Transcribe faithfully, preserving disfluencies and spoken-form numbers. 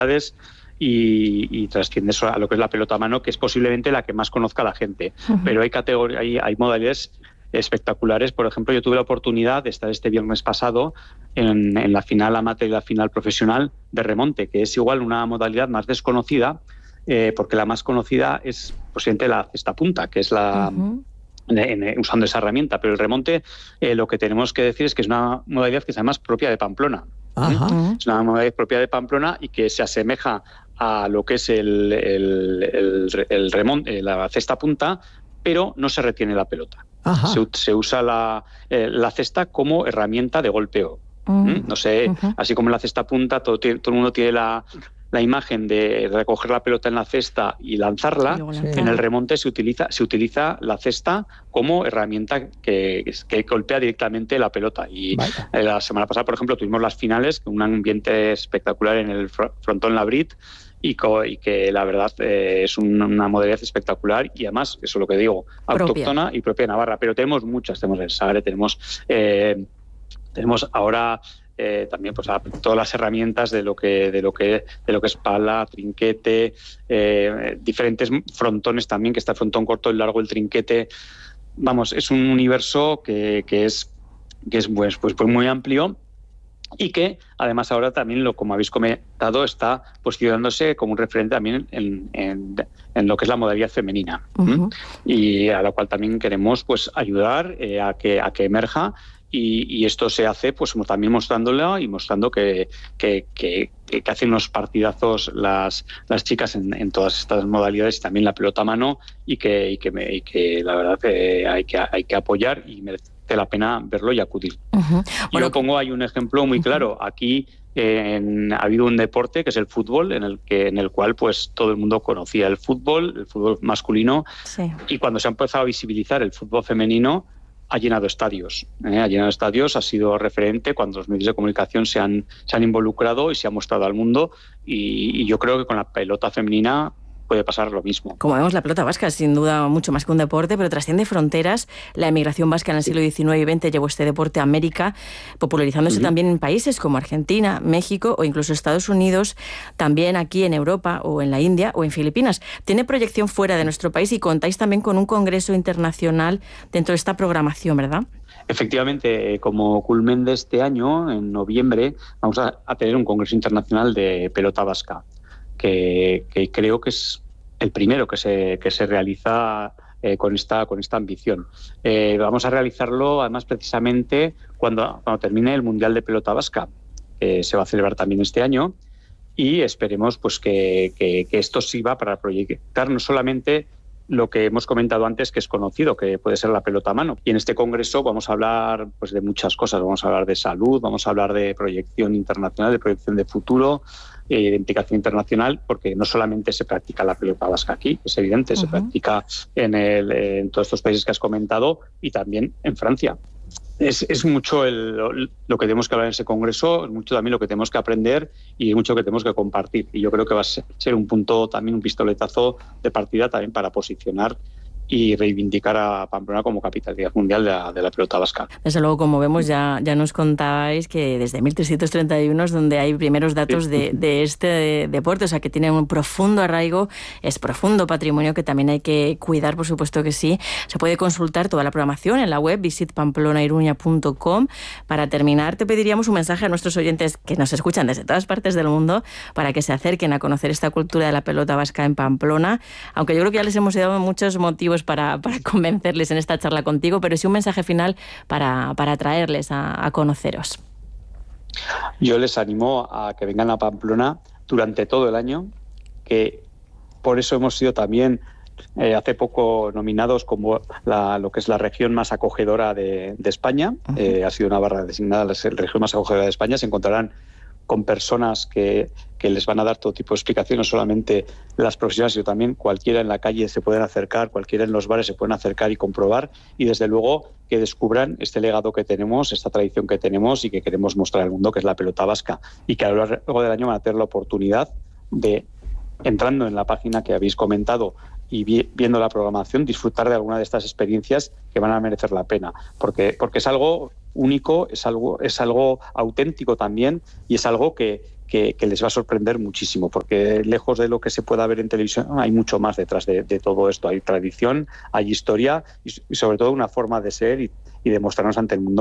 Y, y trasciende a lo que es la pelota a mano, que es posiblemente la que más conozca la gente. Uh-huh. Pero hay categorías, hay, hay modalidades espectaculares. Por ejemplo, yo tuve la oportunidad de estar este viernes pasado en, en la final amateur y la final profesional de remonte, que es igual una modalidad más desconocida, eh, porque la más conocida es posiblemente la cesta punta, que es la... Uh-huh. En, en, usando esa herramienta, pero el remonte, eh, lo que tenemos que decir es que es una modalidad que es además propia de Pamplona. Ajá. ¿Mm? Es una modalidad propia de Pamplona y que se asemeja a lo que es el, el, el, el remonte, la cesta punta, pero no se retiene la pelota. Se, se usa la, eh, la cesta como herramienta de golpeo. Uh-huh. ¿Mm? No sé, uh-huh. Así como en la cesta punta todo, todo el mundo tiene la... la imagen de recoger la pelota en la cesta y lanzarla, sí. En el remonte se utiliza, se utiliza la cesta como herramienta que, que golpea directamente la pelota. Y vaya. La semana pasada, por ejemplo, tuvimos las finales con un ambiente espectacular en el frontón Labrit y, co, y que la verdad eh, es un, una modalidad espectacular y además, eso es lo que digo, autóctona propia. Y propia de Navarra. Pero tenemos muchas, tenemos el Sagre, tenemos, eh, tenemos ahora... Eh, también pues todas las herramientas de lo que de lo que de lo que es pala, trinquete, eh, diferentes frontones también, que está el frontón corto, el largo, el trinquete. Vamos, es un universo que, que es que es pues, pues, pues muy amplio y que además ahora también, lo como habéis comentado, está posicionándose como un referente también en, en, en lo que es la modalidad femenina. Uh-huh. Y a la cual también queremos pues ayudar eh, a que a que emerja. Y, y esto se hace pues también mostrándolo y mostrando que, que, que, que hacen unos partidazos las, las chicas en, en todas estas modalidades y también la pelota a mano y que, y que, me, y que la verdad eh, hay, que, hay que apoyar y merece la pena verlo y acudir. Uh-huh. Bueno, yo pongo ahí un ejemplo muy claro. Uh-huh. Aquí en, ha habido un deporte que es el fútbol, en el que en el cual pues todo el mundo conocía el fútbol, el fútbol masculino, sí. Y cuando se ha empezado a visibilizar el fútbol femenino, ha llenado estadios, ¿eh? ha llenado estadios, ha sido referente cuando los medios de comunicación se han, se han involucrado y se ha mostrado al mundo y, y yo creo que con la pelota femenina puede pasar lo mismo. Como vemos, la pelota vasca es sin duda mucho más que un deporte, pero trasciende fronteras. La emigración vasca en el siglo diecinueve y veinte llevó este deporte a América, popularizándose uh-huh. también en países como Argentina, México o incluso Estados Unidos, también aquí en Europa o en la India o en Filipinas. Tiene proyección fuera de nuestro país y contáis también con un congreso internacional dentro de esta programación, ¿verdad? Efectivamente, como culmen de este año, en noviembre, vamos a, a tener un congreso internacional de pelota vasca. Que, que creo que es el primero que se, que se realiza eh, con, esta, con esta ambición. Eh, vamos a realizarlo, además, precisamente cuando, cuando termine el Mundial de Pelota Vasca, que se va a celebrar también este año, y esperemos pues, que, que, que esto sirva para proyectar no solamente lo que hemos comentado antes, que es conocido, que puede ser la pelota a mano. Y en este congreso vamos a hablar pues, de muchas cosas. Vamos a hablar de salud, vamos a hablar de proyección internacional, de proyección de futuro, eh, de implicación internacional, porque no solamente se practica la pelota vasca aquí, es evidente, uh-huh. se practica en, el, en todos estos países que has comentado y también en Francia. Es, es mucho el, lo que tenemos que hablar en ese congreso, es mucho también lo que tenemos que aprender y mucho que tenemos que compartir. Y yo creo que va a ser un punto, también un pistoletazo de partida también para posicionar y reivindicar a Pamplona como capitalidad mundial de la, de la pelota vasca. Desde luego, como vemos, ya, ya nos contabais que desde mil trescientos treinta y uno es donde hay primeros datos de, de este deporte, o sea, que tiene un profundo arraigo, es profundo patrimonio que también hay que cuidar, por supuesto que sí. Se puede consultar toda la programación en la web visit pamplona iruña punto com. Para terminar, te pediríamos un mensaje a nuestros oyentes que nos escuchan desde todas partes del mundo para que se acerquen a conocer esta cultura de la pelota vasca en Pamplona, aunque yo creo que ya les hemos dado muchos motivos Para, para convencerles en esta charla contigo, pero sí un mensaje final para, para atraerles a, a conoceros. Yo les animo a que vengan a Pamplona durante todo el año, que por eso hemos sido también eh, hace poco nominados como la, lo que es la región más acogedora de, de España. Uh-huh. Eh, ha sido Navarra designada la región más acogedora de España. Se encontrarán con personas que, que les van a dar todo tipo de explicación, no solamente las profesionales, sino también cualquiera en la calle se pueden acercar, cualquiera en los bares se pueden acercar y comprobar, y desde luego que descubran este legado que tenemos, esta tradición que tenemos y que queremos mostrar al mundo, que es la pelota vasca, y que a lo largo del año van a tener la oportunidad de, entrando en la página que habéis comentado y vi, viendo la programación, disfrutar de alguna de estas experiencias que van a merecer la pena, porque, porque es algo único, es algo, es algo auténtico también y es algo que, que, que les va a sorprender muchísimo, porque lejos de lo que se pueda ver en televisión, hay mucho más detrás de, de todo esto. Hay tradición, hay historia y, y sobre todo una forma de ser y, y de mostrarnos ante el mundo